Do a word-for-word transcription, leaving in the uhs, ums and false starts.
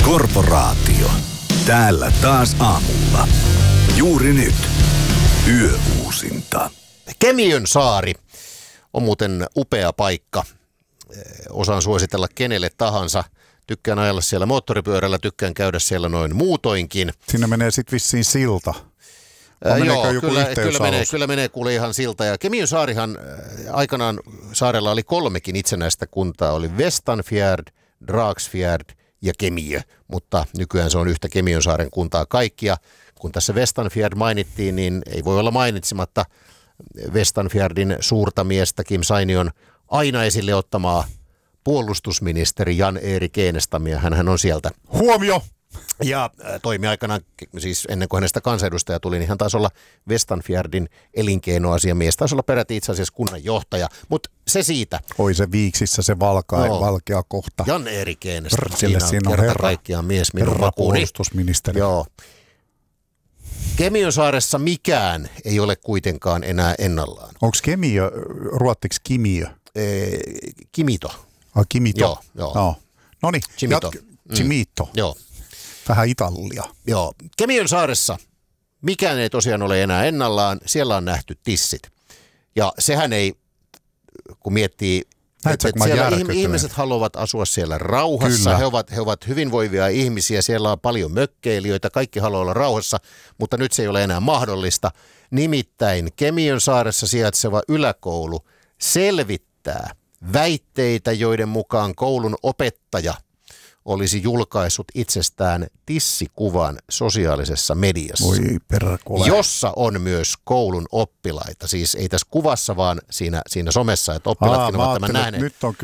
Korporaatio. Täällä taas aamulla. Juuri nyt. Yöuusinta. Kemiön saari on muuten upea paikka. Osaan suositella kenelle tahansa. Tykkään ajella siellä moottoripyörällä, tykkään käydä siellä noin muutoinkin. Sinne menee sitten vissiin silta. Ää, joo, joku kyllä, kyllä, menee, yhteysalus? kyllä menee kuule ihan silta. Ja Kemiön saarihan äh, aikanaan saarella oli kolmekin itsenäistä kuntaa. Oli Vestanfjärd, Dragsfjärd ja Kemiö, mutta nykyään se on yhtä Kemiön saaren kuntaa kaikkia. Kun tässä Vestanfjärd mainittiin, niin ei voi olla mainitsematta Vestanfjärdin suurta miestä Kim Sainion aina esille ottamaa puolustusministeri Jan-Erik Enestamia. Hänhän on sieltä. Huomio! Ja toimi aikanaan, siis ennen kuin hänestä kansanedustaja tuli, niin hän taisi olla Vestanfjärdin elinkeinoasiamies. Taisi olla peräti itse asiassa kunnanjohtaja, mutta se siitä. Oi se Viiksissä se valkaa, No. valkea kohta. Jan-Erik Enestama, Brr, siinä sille on siinä on kerta herra- kaikkiaan mies minun Herra makuuni. puolustusministeri. Joo. Kemiön saaressa mikään ei ole kuitenkaan enää ennallaan. Onko Kemiö, ruottiksi Kimiö? Ee, Kimito. Ah, Kimito? Joo, joo. No. Noniin, Chimito. jatk- Chimito. Joo. Vähän Italia. Joo. Kemiön saaressa mikään ei tosiaan ole enää ennallaan. Siellä on nähty tissit. Ja sehän ei, kun miettii, Näetkö, että kun mä siellä järkytyin? ihmiset haluavat asua siellä rauhassa. He ovat, he ovat hyvinvoivia ihmisiä. Siellä on paljon mökkeilijöitä. Kaikki haluaa olla rauhassa, mutta nyt se ei ole enää mahdollista. Nimittäin Kemiön saaressa sijaitseva yläkoulu selvittää väitteitä, joiden mukaan koulun opettaja olisi julkaissut itsestään tissikuvan sosiaalisessa mediassa, Voi perkule. jossa on myös koulun oppilaita. Siis ei tässä kuvassa, vaan siinä, siinä somessa, että oppilaatkin Aa, mä ovat tämän ajattelin, että nähneet. nyt on